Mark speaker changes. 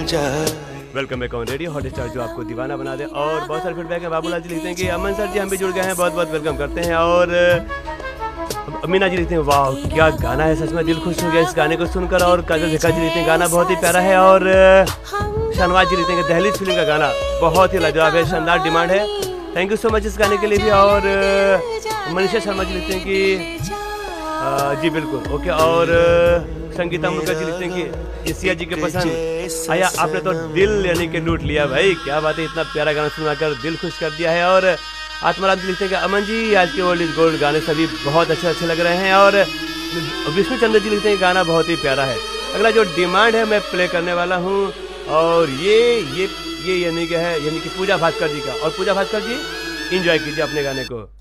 Speaker 1: जाए।
Speaker 2: Welcome back on radio hot star जो आपको दीवाना बना दे। और बहुत सारे फीडबैक है। बाबूलाल जी लिखते हैं कि अमन सर जी हम भी जुड़ गए हैं, बहुत बहुत वेलकम करते हैं। और मीना जी लिखते हैं वाह क्या गाना है, सच में दिल खुश हो गया इस गाने को सुनकर। और काजल झक्का जी लिखते हैं गाना बहुत ही प्यारा है। और शहनवाज जी लिखते हैं कि दहलीज फिल्म का गाना बहुत ही लाजवाब है, शानदार डिमांड है, थैंक यू सो मच इस गाने के लिए भी। और मनीषा शर्मा जी लिखते हैं कि जी बिल्कुल ओके। और संगीता मुर्गा जी लिखते हैं कि एशिया जी के पसंद आया, आपने तो दिल यानी कि लूट लिया भाई, क्या बात है, इतना प्यारा गाना सुनाकर दिल खुश कर दिया है। और आत्माराम जी लिखते हैं कि अमन जी आज के ओल्ड इज गोल्ड गाने सभी बहुत अच्छे लग रहे हैं। और विष्णु चंद्र जी लिखते हैं गाना बहुत ही प्यारा है। अगला जो डिमांड है मैं प्ले करने वाला हूँ, और ये यानी कि है यानी कि पूजा भास्कर जी का। और पूजा भास्कर जी इंजॉय कीजिए अपने गाने को।